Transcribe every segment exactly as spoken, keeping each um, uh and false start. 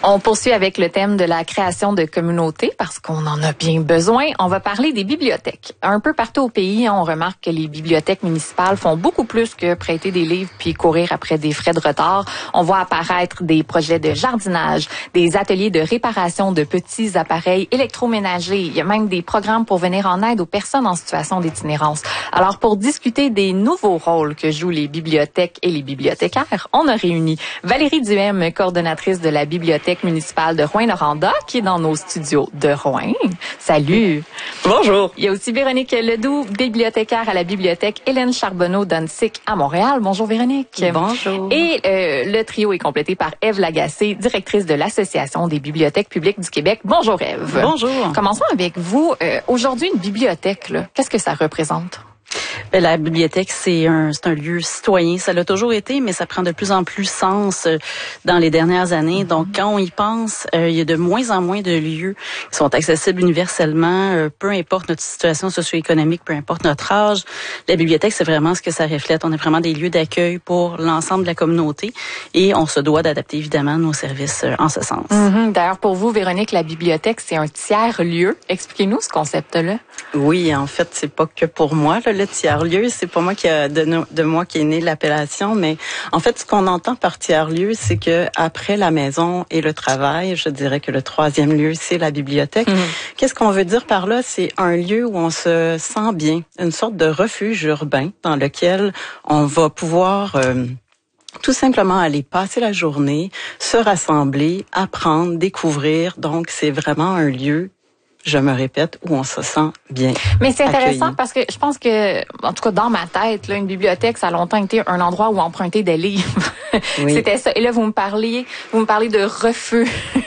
On poursuit avec le thème de la création de communautés parce qu'on en a bien besoin. On va parler des bibliothèques. Un peu partout au pays, on remarque que les bibliothèques municipales font beaucoup plus que prêter des livres puis courir après des frais de retard. On voit apparaître des projets de jardinage, des ateliers de réparation de petits appareils électroménagers. Il y a même des programmes pour venir en aide aux personnes en situation d'itinérance. Alors, pour discuter des nouveaux rôles que jouent les bibliothèques et les bibliothécaires, on a réuni Valérie Duhem, coordonnatrice de la bibliothèque municipale de Rouyn-Noranda, qui est dans nos studios de Rouyn. Salut! Bonjour! Il y a aussi Véronique Ledoux, bibliothécaire à la bibliothèque Hélène Charbonneau d'Annecy à Montréal. Bonjour Véronique! Bonjour! Et euh, le trio est complété par Ève Lagacé, directrice de l'Association des bibliothèques publiques du Québec. Bonjour Ève! Bonjour! Commençons avec vous. Euh, aujourd'hui, une bibliothèque, là, qu'est-ce que ça représente? Bien, la bibliothèque, c'est un, c'est un lieu citoyen. Ça l'a toujours été, mais ça prend de plus en plus sens euh, dans les dernières années. Donc, quand on y pense, euh, il y a de moins en moins de lieux qui sont accessibles universellement, euh, peu importe notre situation socio-économique, peu importe notre âge. La bibliothèque, c'est vraiment ce que ça reflète. On est vraiment des lieux d'accueil pour l'ensemble de la communauté et on se doit d'adapter évidemment nos services euh, en ce sens. Mm-hmm. D'ailleurs, pour vous, Véronique, la bibliothèque, c'est un tiers-lieu. Expliquez-nous ce concept-là. Oui, en fait, c'est pas que pour moi, là, le tiers-lieu. C'est pas moi qui a de, no, de moi qui est née l'appellation, mais en fait, ce qu'on entend par tiers-lieu, c'est que après la maison et le travail, je dirais que le troisième lieu, c'est la bibliothèque. Mmh. Qu'est-ce qu'on veut dire par là? C'est un lieu où on se sent bien, une sorte de refuge urbain dans lequel on va pouvoir euh, tout simplement aller passer la journée, se rassembler, apprendre, découvrir. Donc, c'est vraiment un lieu, je me répète, où on se sent bien. Mais c'est intéressant accueilli. Parce que je pense que, en tout cas dans ma tête, là, une bibliothèque, ça a longtemps été un endroit où emprunter des livres. Oui. C'était ça. Et là, vous me parliez, vous me parlez de refuge,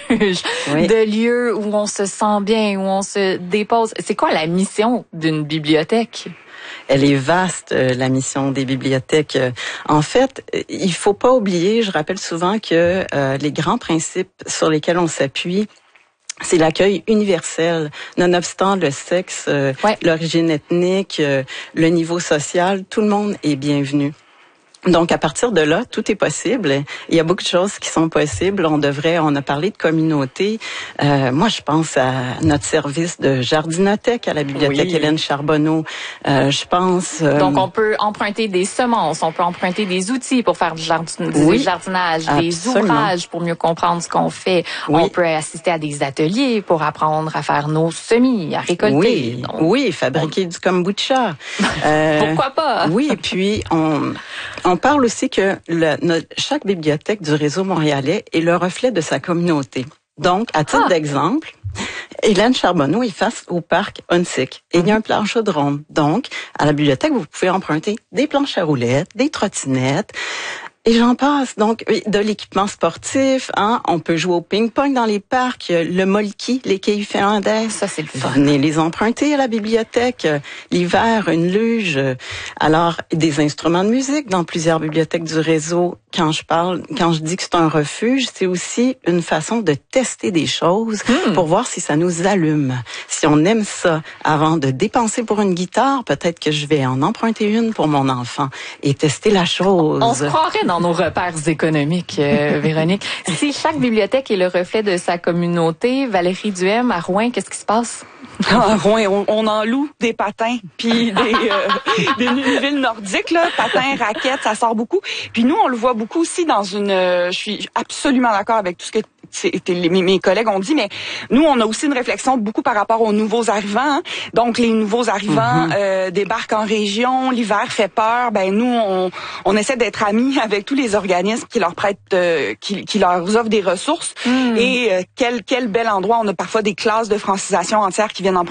oui. de lieux où on se sent bien, où on se dépose. C'est quoi la mission d'une bibliothèque? Elle est vaste, euh, la mission des bibliothèques. En fait, il faut pas oublier, je rappelle souvent que euh, les grands principes sur lesquels on s'appuie, c'est l'accueil universel, nonobstant le sexe, euh, ouais. l'origine ethnique, euh, le niveau social, tout le monde est bienvenu. Donc, à partir de là, tout est possible. Il y a beaucoup de choses qui sont possibles. On devrait, on a parlé de communauté. Euh, moi, je pense à notre service de jardinothèque à la bibliothèque oui. Hélène Charbonneau. Euh, je pense. Euh, Donc, on peut emprunter des semences, on peut emprunter des outils pour faire du, jardin, oui, du jardinage, absolument. Des ouvrages pour mieux comprendre ce qu'on fait. Oui. On peut assister à des ateliers pour apprendre à faire nos semis, à récolter. Oui, Donc, oui, fabriquer on... du kombucha. euh, Pourquoi pas? Oui, et puis on. On parle aussi que le, notre, chaque bibliothèque du réseau montréalais est le reflet de sa communauté. Donc, à titre ah. d'exemple, Hélène Charbonneau est face au parc Huntsic et il y a un plancher de ronde. Donc, à la bibliothèque, vous pouvez emprunter des planches à roulettes, des trottinettes, et j'en passe. Donc, de l'équipement sportif, hein, on peut jouer au ping-pong dans les parcs, le molki, les quilles finlandaises. Ça, c'est le fun. Venez les emprunter à la bibliothèque. L'hiver, une luge. Alors, des instruments de musique dans plusieurs bibliothèques du réseau. Quand je parle, quand je dis que c'est un refuge, c'est aussi une façon de tester des choses mmh. pour voir si ça nous allume. Si on aime ça, avant de dépenser pour une guitare, peut-être que je vais en emprunter une pour mon enfant et tester la chose. On se croirait dans nos repères économiques, euh, Véronique. Si chaque bibliothèque est le reflet de sa communauté, Valérie Duhem, à Rouyn, qu'est-ce qui se passe? À Rouyn, on, on en loue des patins, puis des, euh, des villes nordiques, là, patins, raquettes, ça sort beaucoup. Puis nous, on le voit beaucoup aussi dans une... Euh, je suis absolument d'accord avec tout ce que les, mes collègues ont dit, mais nous, on a aussi une réflexion beaucoup par rapport aux nouveaux arrivants. Hein. Donc, les nouveaux arrivants mm-hmm. euh, débarquent en région, l'hiver fait peur. Ben nous, on, on essaie d'être amis avec tous les organismes qui leur prêtent, euh, qui, qui leur offrent des ressources. Mm. Et euh, quel quel bel endroit. On a parfois des classes de francisation entières qui viennent en